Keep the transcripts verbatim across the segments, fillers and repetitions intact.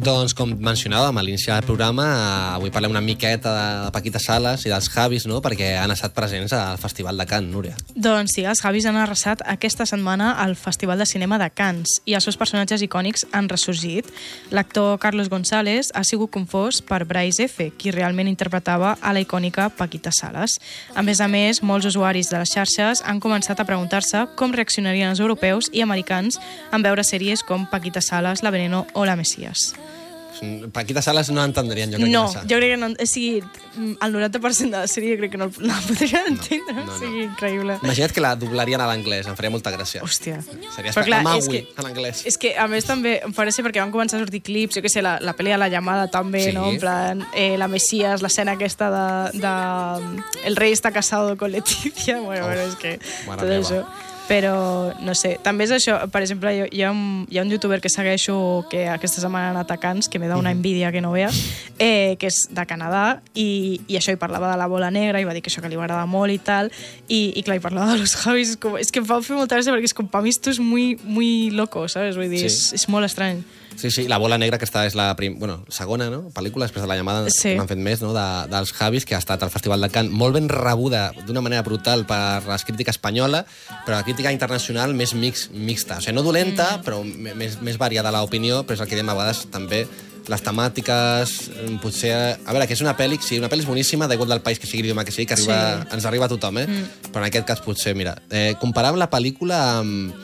Doncs, com mencionàvem a l'inici del programa, avui parlem una miqueta de Paquita Salas i dels Javis, no?, perquè han estat presents al Festival de Cannes, Núria. Doncs sí, els Javis han arrasat aquesta setmana al Festival de Cinema de Cannes i els seus personatges icònics han ressorgit. L'actor Carlos González ha sigut confós per Bryce F., qui realment interpretava a la icònica Paquita Salas. A més a més, molts usuaris de les xarxes han començat a preguntar-se com reaccionarien els europeus i americans en veure sèries com Paquita Salas, La Veneno o La Mesías. Paquita Salas no entendrien, jo crec no, que massa. jo crec que no, o sigui, el noranta per cent de la sèrie crec que no la podrien entendre, no, no, no. O sigui, increïble. Imagina't que la doblarien a l'anglès, em faria molta gràcia. Hòstia. Seria clar, Maui, en anglès. És que, a més, també em fa gràcia perquè van començar a sortir clips, jo què sé, la, la pel·li de La Llamada també, sí. No? En plan, eh, La Mesías, l'escena aquesta de, de... El rei està casado con Leticia, bueno, oh, bueno, és que tot meva. Això... Però, no sé, també és això, per exemple, hi ha, hi ha, un, hi ha un youtuber que segueixo que aquesta setmana ha anat a Cannes, que me da una envidia que no veus, eh, que és de Canadà, i, i això, hi parlava de La Bola Negra, i va dir que això que li agrada molt i tal, i, i clar, hi parlava de los Javis, és, com, és que em fa fer molta gràcia perquè és com, pa mi esto és muy, muy loco, ¿sabes? Vull dir, sí. és, és molt estrany. Sí, sí, La Bola Negra, que està és la prim... bueno, segona, no?, pel·lícula, després de La Llamada, sí. N'han fet més, no?, de, dels Javis, que ha estat al Festival de Cannes, molt ben rebuda d'una manera brutal per la crítica espanyola, però la crítica internacional més mix, mixta. O sigui, no dolenta, mm. però més, més variada l'opinió, però és el que diem a vegades també les temàtiques, potser... A veure, que és una pel·li, sí, una pel·li és boníssima, d'igual del país que sigui l'idioma que sigui, que arriba, sí. ens arriba a tothom, eh? Mm. Però en aquest cas potser, mira, eh, comparàvem la pel·lícula amb...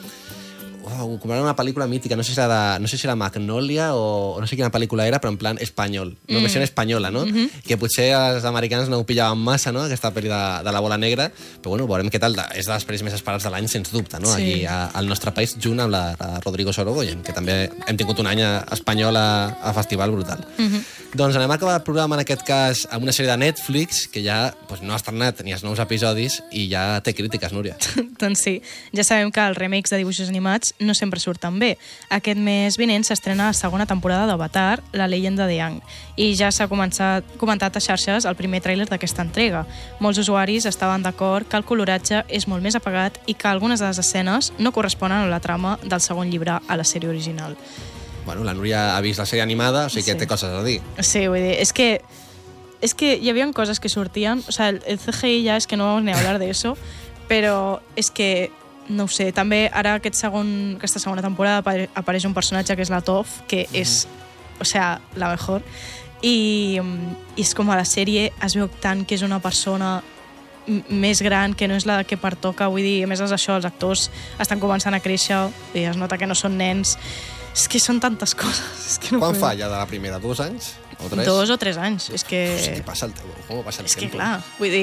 Oh, comparant una pel·lícula mítica, no sé si era, de, no sé si era Magnolia o, o no sé quina pel·lícula era, però en plan espanyol, no, mm. versió espanyola, no? Mm-hmm. Que potser els americans no ho pillaven massa, no?, aquesta pel·li de, de La Bola Negra, però bueno, veurem què tal. És de les pel·lis més esperats de l'any, sens dubte, no? Sí. Aquí a, al nostre país, junt amb la, la Rodrigo Sorogoyen, que també hem tingut un any espanyol a, a festival brutal. Mm-hmm. Doncs anem a acabar el programa, en aquest cas, amb una sèrie de Netflix, que ja pues, no ha estrenat ni els nous episodis i ja té crítiques, Núria. Doncs sí, ja sabem que els remakes de dibuixos animats no sempre surten bé. Aquest mes vinent s'estrena la segona temporada d'Avatar, La leyenda de Aang, i ja s'ha començat, comentat a xarxes el primer tràiler d'aquesta entrega. Molts usuaris estaven d'acord que el coloratge és molt més apagat i que algunes de les escenes no corresponen a la trama del segon llibre a la sèrie original. Bueno, la Núria ha vist la sèrie animada, o sigui que sí. Té coses a dir. Sí, vull dir, és que és que hi havia coses que sortien, o sea, el, el C G I ja és que no vamos ni a hablar de eso, però és que no ho sé, també ara aquest segon, aquesta segona temporada apareix un personatge que és la Toph, que és, o sea, la mejor, i, i és com a la sèrie es veu tant que és una persona més gran, que no és la que pertoca, vull dir, a més és això, els actors estan començant a créixer i es nota que no són nens, és que són tantes coses. És que no Quan fa ja de la primera? Dos anys? O tres? Dos o tres anys, és que... O sigui, passa el, com passa el és temps? que clar, vull dir,